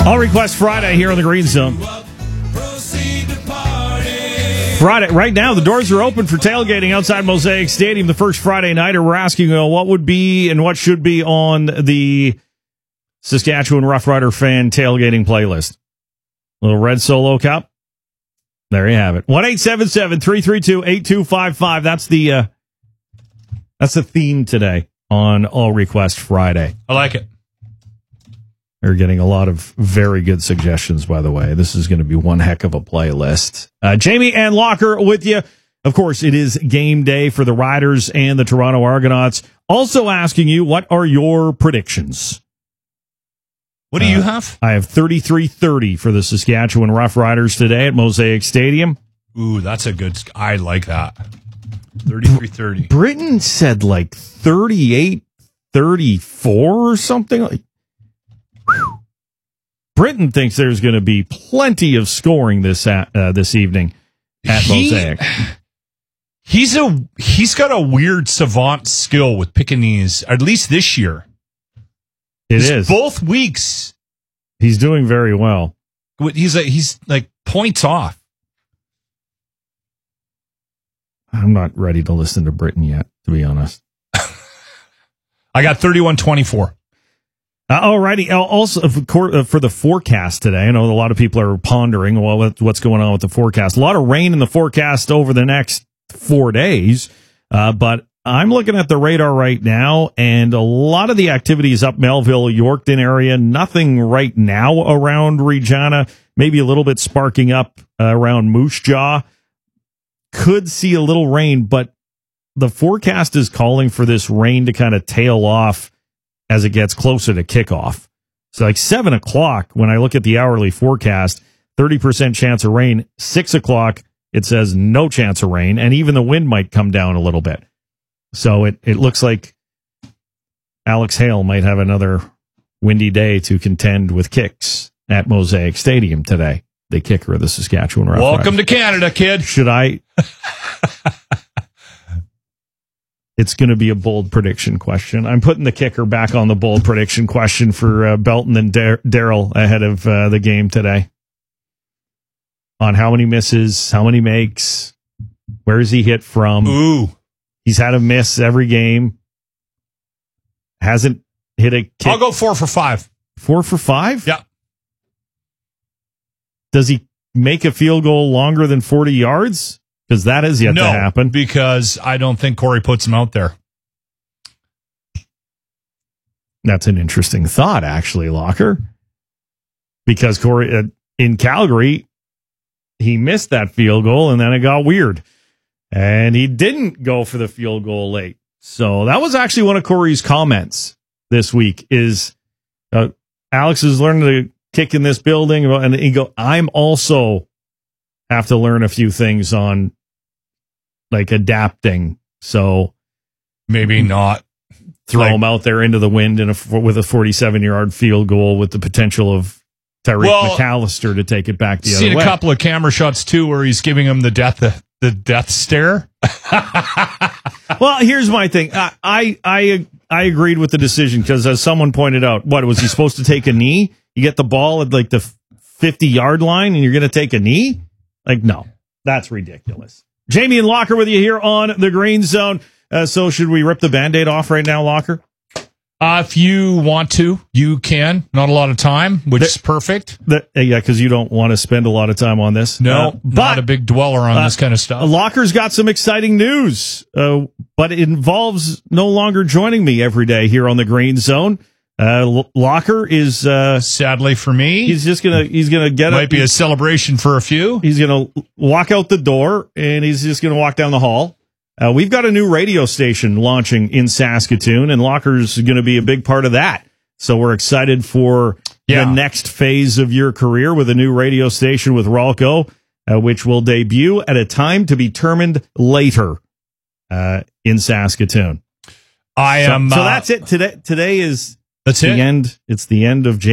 All Request Friday here on the Green Zone. Friday, right now, the doors are open for tailgating outside Mosaic Stadium the first Friday night. We're asking what would be and what should be on the Saskatchewan Roughrider fan tailgating playlist. Little Red Solo Cup. There you have it. 1-877-332-8255. That's the theme today on All Request Friday. I like it. We're getting a lot of very good suggestions, by the way. This is going to be one heck of a playlist. Jamie and Locker with you. Of course, it is game day for the Riders and the Toronto Argonauts. Also asking you, what are your predictions? What do you have? I have 33-30 for the Saskatchewan Roughriders today at Mosaic Stadium. Ooh, that's a good... I like that. 33-30. Britain said like 38-34 or something. Britain thinks there's going to be plenty of scoring this evening at Mosaic. He's got a weird savant skill with picking these, at least this year. It is. Both weeks. He's doing very well. He's like points off. I'm not ready to listen to Britain yet, to be honest. I got 31-24. Alrighty. Also, for the forecast today, I know a lot of people are pondering, well, what's going on with the forecast. A lot of rain in the forecast over the next 4 days, but I'm looking at the radar right now, and a lot of the activities up Melville, Yorkton area. Nothing right now around Regina. Maybe a little bit sparking up around Moose Jaw. Could see a little rain, but the forecast is calling for this rain to kind of tail off as it gets closer to kickoff. So like 7 o'clock, when I look at the hourly forecast, 30% chance of rain. 6 o'clock, it says no chance of rain, and even the wind might come down a little bit. So it looks like Alex Hale might have another windy day to contend with kicks at Mosaic Stadium today. The kicker of the Saskatchewan Roughriders. Welcome to Canada, kid. Should I... It's going to be a bold prediction question. I'm putting the kicker back on the bold prediction question for Belton and Daryl ahead of the game today. On how many misses, how many makes, where is he hit from? Ooh. He's had a miss every game. Hasn't hit a kick. I'll go 4 for 5. 4 for 5? Yeah. Does he make a field goal longer than 40 yards? Because that is yet to happen. Because I don't think Corey puts him out there. That's an interesting thought, actually, Locker. Because Corey, in Calgary, he missed that field goal, and then it got weird. And he didn't go for the field goal late. So that was actually one of Corey's comments this week is Alex is learning to kick in this building. And he go, I'm also have to learn a few things on like adapting. So maybe not throw him out there into the wind with a 47-yard field goal with the potential of Tyreek McAllister to take it back the other way. Seen a couple of camera shots too where he's giving him the death stare. Well, here's my thing. I agreed with the decision because as someone pointed out, what was he supposed to take a knee? You get the ball at like the 50-yard line and you're going to take a knee? Like, no, that's ridiculous. Jamie and Locker with you here on the Green Zone. So should we rip the Band-Aid off right now, Locker? If you want to, you can. Not a lot of time, which is perfect. Yeah, because you don't want to spend a lot of time on this. No, not a big dweller on this kind of stuff. Locker's got some exciting news, but it involves no longer joining me every day here on the Green Zone. Locker is sadly for me. He's gonna get might be a celebration for a few. He's gonna walk out the door and he's just gonna walk down the hall. We've got a new radio station launching in Saskatoon, and Locker's going to be a big part of that. So we're excited for the next phase of your career with a new radio station with Ralco, which will debut at a time to be determined later in Saskatoon. So that's it. Today is the end. It's the end of